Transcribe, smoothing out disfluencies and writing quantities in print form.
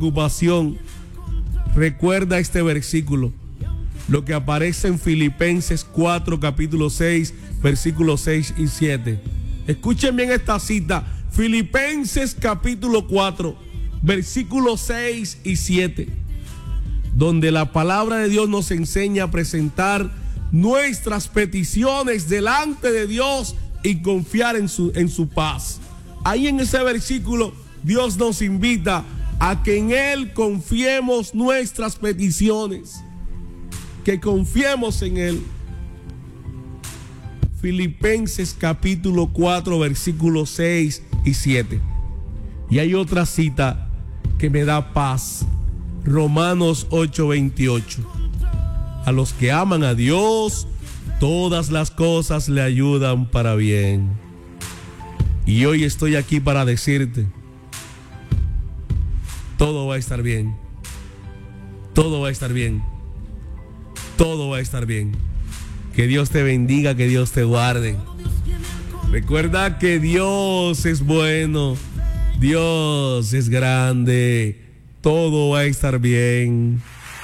preocupación, recuerda este versículo, lo que aparece en Filipenses 4, capítulo 6, versículos 6 y 7. Escuchen bien esta cita, Filipenses capítulo 4, versículos 6 y 7, donde la palabra de Dios nos enseña a presentar nuestras peticiones delante de Dios y confiar en su paz. Ahí en ese versículo Dios nos invita a que en Él confiemos nuestras peticiones, que confiemos en Él. Filipenses capítulo 4, versículos 6 y 7. Y hay otra cita que me da paz, Romanos 8, 28. A los que aman a Dios, todas las cosas le ayudan para bien. Y hoy estoy aquí para decirte, todo va a estar bien. Todo va a estar bien. Todo va a estar bien. Que Dios te bendiga, que Dios te guarde. Recuerda que Dios es bueno, Dios es grande. Todo va a estar bien.